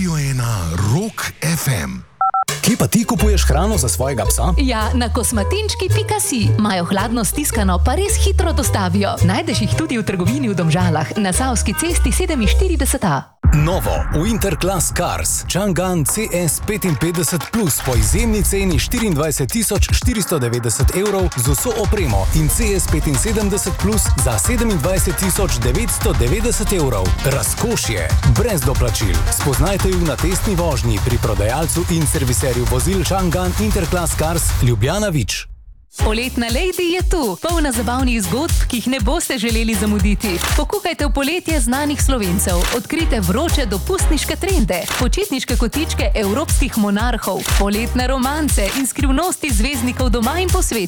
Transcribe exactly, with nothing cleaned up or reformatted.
Radio ena Rock ef em. Kje pa ti kupuješ hrano za svojega psa? Ja, na kosmatinčki pika si. Imajo hladno stiskano, pa res hitro dostavijo. Najdeš jih tudi v trgovini v Domžalah, na Savski cesti sedeminštirideset A. Novo Winterclass Cars Chang'an C S petinpetdeset plus po izjemni ceni štiriindvajset tisoč štiristo devetdeset evrov z vso opremo in C S petinsedemdeset plus za sedemindvajset tisoč devetsto devetdeset evrov. Razkošje, brez doplačil. Spoznajte ju na testni vožnji pri prodajalcu in serviserju vozil Chang'an Interclass Cars Ljubljana Vič. Poletna Lady je tu, polna zabavnih zgodb, ki jih ne boste želeli zamuditi. Pokukajte v poletje znanih Slovencev, odkrite vroče dopustniške trende, počitniške kotičke evropskih monarhov, poletne romance in skrivnosti zvezdnikov doma in po svetu.